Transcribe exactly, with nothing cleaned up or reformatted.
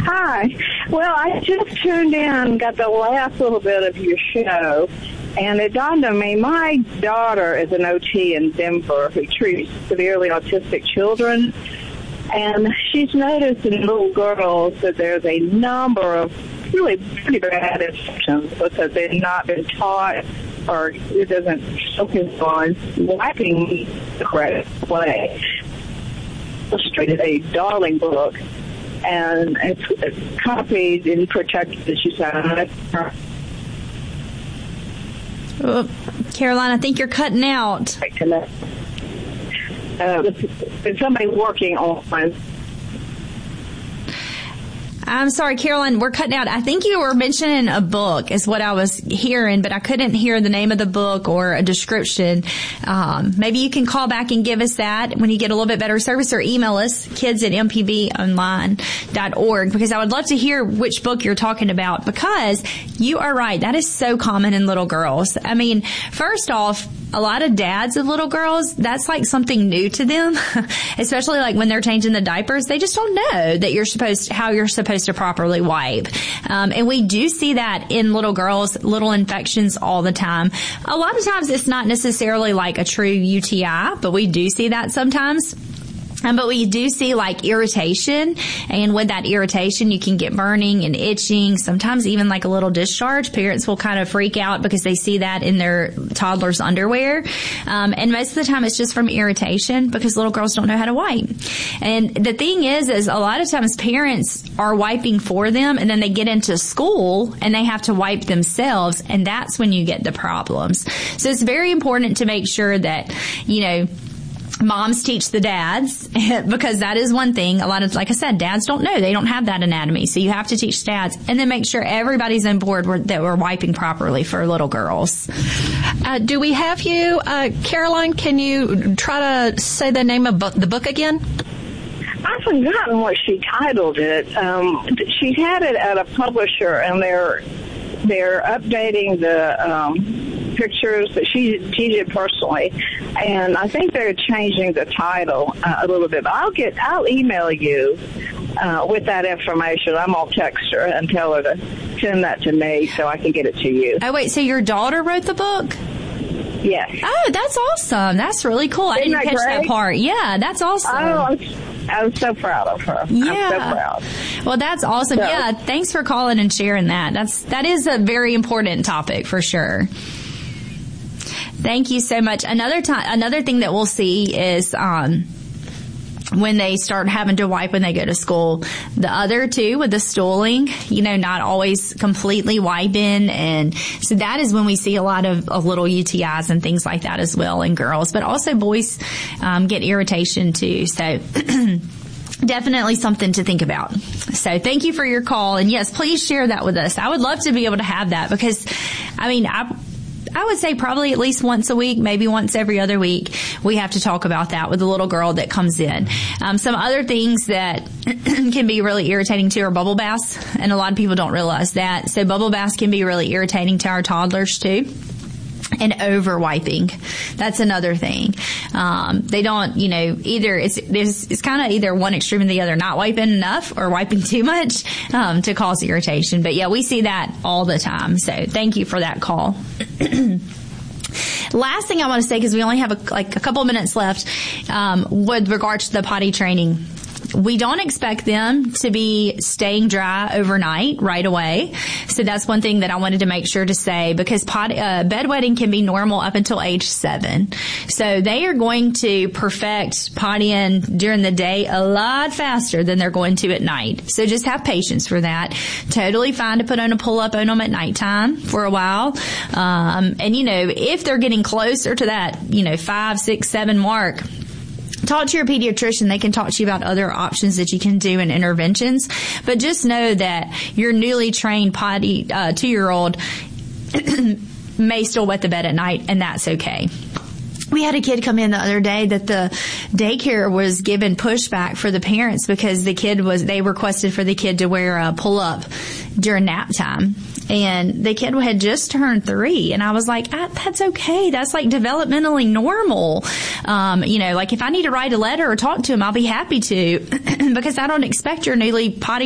Hi. Well, I just tuned in, got the last little bit of your show, and it dawned on me, my daughter is an O T in Denver who treats severely autistic children, and she's noticed in little girls that there's a number of really pretty bad infections because they've not been taught or it doesn't focus on wiping the correct way. Illustrated a darling book, and it's copied and protected, as you said. Oh, Caroline, I think you're cutting out. Uh, there's somebody working on my... I'm sorry, Caroline, we're cutting out. I think you were mentioning a book is what I was hearing, but I couldn't hear the name of the book or a description. Um, maybe you can call back and give us that when you get a little bit better service, or email us, kids at m p v online dot org, because I would love to hear which book you're talking about, because you are right. That is so common in little girls. I mean, first off, a lot of dads of little girls, that's like something new to them, especially like when they're changing the diapers. They just don't know that you're supposed, how you're supposed to properly wipe. Um, and we do see that in little girls, little infections all the time. A lot of times it's not necessarily like a true U T I, but we do see that sometimes. Um, but we do see like irritation, and with that irritation you can get burning and itching, sometimes even like a little discharge. Parents will kind of freak out because they see that in their toddler's underwear. Um, and most of the time it's just from irritation because little girls don't know how to wipe. And the thing is, is a lot of times parents are wiping for them, and then they get into school and they have to wipe themselves, and that's when you get the problems. So it's very important to make sure that, you know, moms teach the dads, because that is one thing. A lot of, like I said, dads don't know. They don't have that anatomy. So you have to teach dads, and then make sure everybody's on board that we're wiping properly for little girls. Uh, do we have you, uh, Caroline, can you try to say the name of bu- the book again? I've forgotten what she titled it. Um, she had it at a publisher, and they're, they're updating the, um, pictures that she, she did personally, and I think they're changing the title uh, a little bit. But I'll get, I'll email you uh, with that information. I'm gonna text her and tell her to send that to me so I can get it to you. Oh wait, so your daughter wrote the book? Yes. Oh, that's awesome. That's really cool. Isn't I didn't catch great? that part. Yeah, that's awesome. Oh, I'm, I'm so proud of her. Yeah. I'm so proud. Well, that's awesome. So, yeah, thanks for calling and sharing that. That's that is a very important topic for sure. Thank you so much. Another time, another thing that we'll see is um, when they start having to wipe when they go to school. The other two with the stooling, you know, not always completely wiping, and so that is when we see a lot of, of little U T Is and things like that as well in girls. But also boys um, get irritation too. So. Definitely something to think about. So thank you for your call, and yes, please share that with us. I would love to be able to have that, because, I mean, I. I would say probably at least once a week, maybe once every other week, we have to talk about that with the little girl that comes in. Um, some other things that can be really irritating too are bubble baths, and a lot of people don't realize that. So bubble baths can be really irritating to our toddlers too. And over wiping, that's another thing. Um, they don't, you know, either it's it's, it's kind of either one extreme or the other, not wiping enough or wiping too much um, to cause irritation. But yeah, we see that all the time. So thank you for that call. Last thing I want to say, because we only have a, like a couple of minutes left, um, with regards to the potty training. We don't expect them to be staying dry overnight right away. So that's one thing that I wanted to make sure to say, because pot, uh, bedwetting can be normal up until age seven. So they are going to perfect pottying during the day a lot faster than they're going to at night. So just have patience for that. Totally fine to put on a pull-up on them at nighttime for a while. Um, and you know, if they're getting closer to that, you know, five, six, seven mark, talk to your pediatrician. They can talk to you about other options that you can do and interventions. But just know that your newly trained potty uh, two-year-old may still wet the bed at night, and that's okay. We had a kid come in the other day that the daycare was given pushback for the parents because the kid was, they requested for the kid to wear a pull-up during nap time. And the kid had just turned three. And I was like, ah, that's okay. That's like developmentally normal. Um, you know, like if I need to write a letter or talk to him, I'll be happy to, because I don't expect your newly potty